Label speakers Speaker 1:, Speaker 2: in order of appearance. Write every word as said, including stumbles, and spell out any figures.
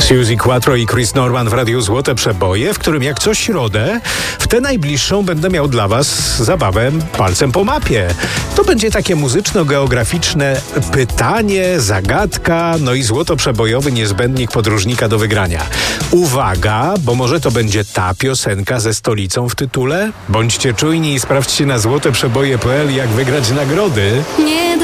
Speaker 1: Suzy Quattro i Chris Norman w Radiu Złote Przeboje, w którym jak co środę, w tę najbliższą będę miał dla was zabawę palcem po mapie. To będzie takie muzyczno-geograficzne pytanie, zagadka, no i złoto-przebojowy niezbędnik podróżnika do wygrania. Uwaga, bo może to będzie ta piosenka ze stolicą w tytule? Bądźcie czujni i sprawdźcie na złoteprzeboje kropka p l, jak wygrać nagrody.
Speaker 2: Nie